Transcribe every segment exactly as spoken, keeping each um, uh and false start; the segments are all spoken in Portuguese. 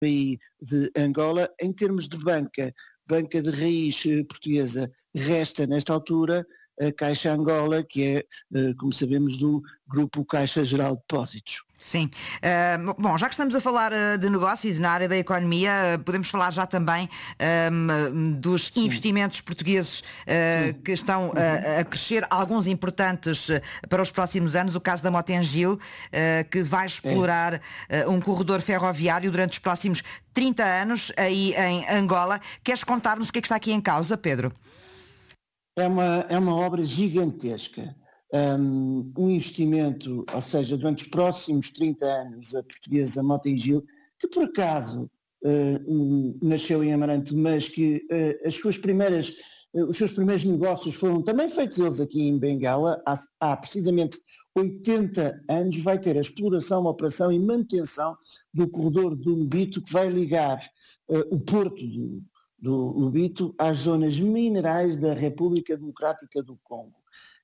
aí de Angola. Em termos de banca, banca de raiz portuguesa, resta nesta altura a Caixa Angola, que é, como sabemos, do Grupo Caixa Geral de Depósitos. Sim. Uh, bom, já que estamos a falar uh, de negócios na área da economia, uh, podemos falar já também um, dos Sim. investimentos portugueses uh, que estão uh, uhum. a crescer, alguns importantes uh, para os próximos anos. O caso da Mota-Engil, uh, que vai explorar é. uh, um corredor ferroviário durante os próximos trinta anos aí em Angola. Queres contar-nos o que é que está aqui em causa, Pedro? É uma, é uma obra gigantesca. Um, um investimento, ou seja, durante os próximos trinta anos, a portuguesa Mota-Engil, que por acaso uh, um, nasceu em Amarante, mas que uh, as suas primeiras, uh, os seus primeiros negócios foram também feitos eles aqui em Benguela, há, há precisamente oitenta anos, vai ter a exploração, a operação e manutenção do corredor do Lubito, que vai ligar uh, o porto do, do Lubito às zonas minerais da República Democrática do Congo.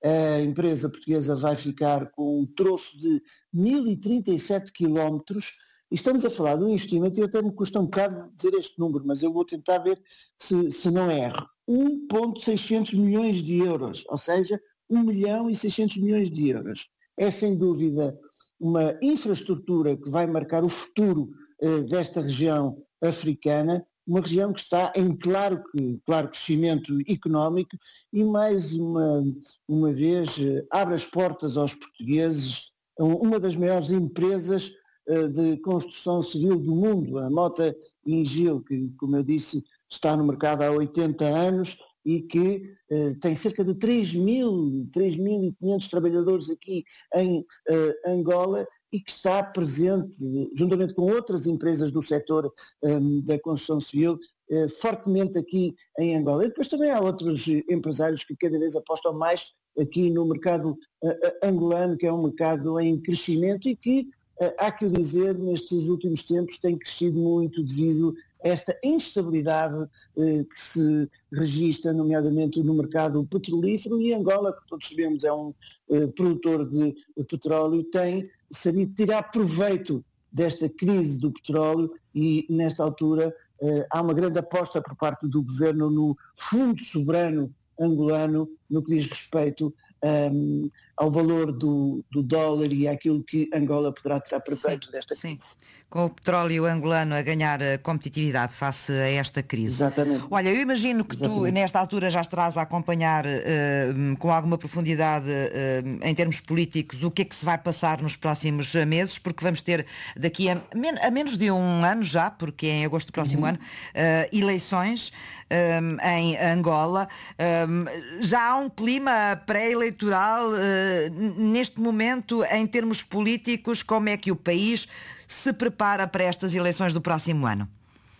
A empresa portuguesa vai ficar com um troço de mil e trinta e sete quilómetros, e estamos a falar de um investimento, e até me custa um bocado dizer este número, mas eu vou tentar ver se, se não erro, um vírgula seiscentos milhões de euros, ou seja, um milhão e seiscentos milhões de euros. É sem dúvida uma infraestrutura que vai marcar o futuro eh, desta região africana, uma região que está em claro, claro crescimento económico e mais uma, uma vez abre as portas aos portugueses, uma das maiores empresas de construção civil do mundo, a Mota-Engil, que, como eu disse, está no mercado há oitenta anos e que eh, tem cerca de três mil, três mil e quinhentos trabalhadores aqui em eh, Angola, e que está presente, juntamente com outras empresas do setor um, da construção civil, uh, fortemente aqui em Angola. E depois também há outros empresários que cada vez apostam mais aqui no mercado uh, angolano, que é um mercado em crescimento e que, uh, há que dizer, nestes últimos tempos tem crescido muito devido a esta instabilidade uh, que se registra, nomeadamente no mercado petrolífero, e Angola, que todos sabemos é um uh, produtor de petróleo, tem sabido tirar proveito desta crise do petróleo e, nesta altura, eh, há uma grande aposta por parte do governo no Fundo Soberano Angolano, no que diz respeito um, ao valor do, do dólar e àquilo que Angola poderá tirar proveito sim, desta crise. Sim. Com o petróleo angolano a ganhar competitividade face a esta crise. Exatamente. Olha, eu imagino que Exatamente. tu nesta altura já estarás a acompanhar uh, com alguma profundidade uh, em termos políticos o que é que se vai passar nos próximos meses, porque vamos ter daqui a, men- a menos de um ano já, porque é em agosto do próximo uhum. ano, uh, eleições um, em Angola. Um, já há um clima pré-eleitoral uh, neste momento, em termos políticos, como é que o país se prepara para estas eleições do próximo ano?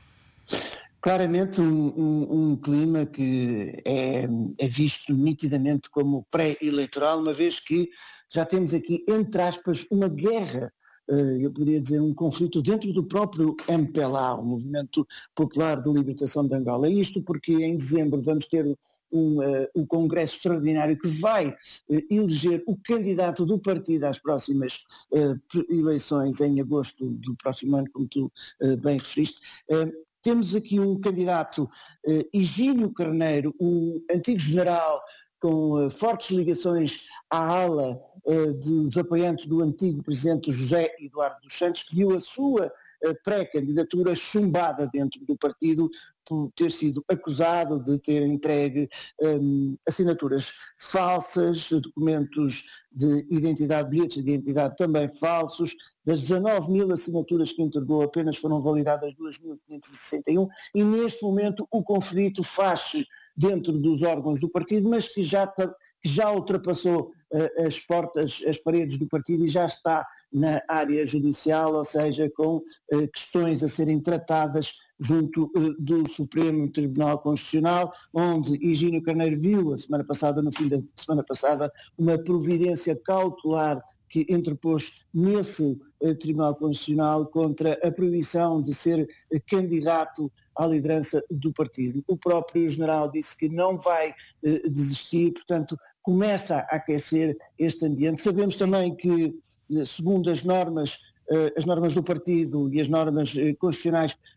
Claramente um, um, um clima que é, é visto nitidamente como pré-eleitoral, uma vez que já temos aqui, entre aspas, uma guerra, eu poderia dizer um conflito dentro do próprio M P L A, o Movimento Popular de Libertação de Angola. Isto porque em dezembro vamos ter um, uh, um congresso extraordinário que vai uh, eleger o candidato do partido às próximas uh, eleições em agosto do próximo ano, como tu uh, bem referiste. Uh, temos aqui um candidato, uh, Higínio Carneiro, um antigo general com uh, fortes ligações à ala uh, dos apoiantes do antigo presidente José Eduardo dos Santos, que viu a sua uh, pré-candidatura chumbada dentro do partido por ter sido acusado de ter entregue um, assinaturas falsas, documentos de identidade, bilhetes de identidade também falsos. Das dezanove mil assinaturas que entregou, apenas foram validadas duas mil quinhentas e sessenta e um, e neste momento o conflito faz-se dentro dos órgãos do partido, mas que já, que já ultrapassou uh, as portas, as paredes do partido e já está na área judicial, ou seja, com uh, questões a serem tratadas junto uh, do Supremo Tribunal Constitucional, onde Higínio Carneiro viu a semana passada, no fim da semana passada, uma providência cautelar que interpôs nesse eh, Tribunal Constitucional contra a proibição de ser eh, candidato à liderança do partido. O próprio general disse que não vai eh, desistir, portanto começa a aquecer este ambiente. Sabemos também que, segundo as normas as normas do partido e as normas constitucionais